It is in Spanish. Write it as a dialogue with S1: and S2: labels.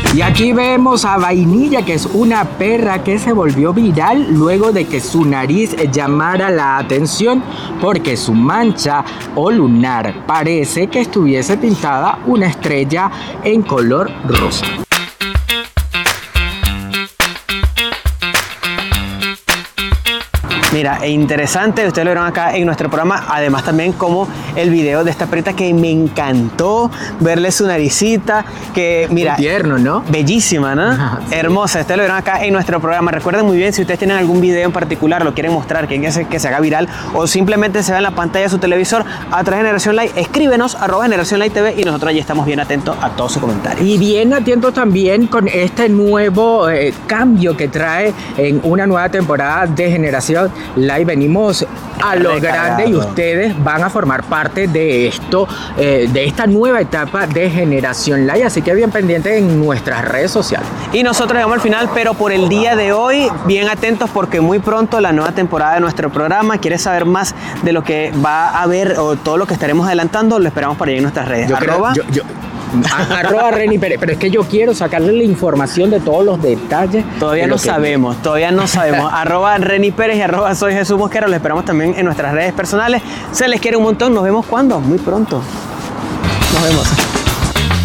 S1: Y aquí vemos a Vainilla, que es una perra que se volvió viral luego de que su nariz llamara la atención porque su mancha o lunar parece que estuviese pintada una estrella en color rosa.
S2: Mira, interesante, ustedes lo vieron acá en nuestro programa, además también como el video de esta perrita que me encantó verle su naricita, que mira,
S1: muy tierno, ¿no?
S2: Bellísima, ¿no?
S1: Sí.
S2: Hermosa, ustedes lo vieron acá en nuestro programa. Recuerden muy bien, si ustedes tienen algún video en particular, lo quieren mostrar, que se haga viral, o simplemente se ve en la pantalla de su televisor a través de Generación Live, escríbenos @Generación Live TV y nosotros allí estamos bien atentos a todos sus comentarios.
S1: Y bien atentos también con este nuevo cambio que trae en una nueva temporada de Generación Live. Venimos a lo grande y ustedes van a formar parte de esto, de esta nueva etapa de Generación Live, así que bien pendientes en nuestras redes sociales.
S2: Y nosotros llegamos al final, pero por el día de hoy, bien atentos porque muy pronto la nueva temporada de nuestro programa. ¿Quieres saber más de lo que va a haber o todo lo que estaremos adelantando? Lo esperamos por ahí en nuestras redes.
S1: Arroba Reni Pérez, pero es que yo quiero sacarle la información de todos los detalles.
S2: Todavía no sabemos. @Reni Pérez y @soy Jesús Mosquera. Lo esperamos también en nuestras redes personales. Se les quiere un montón. Nos vemos cuando, muy pronto. Nos vemos.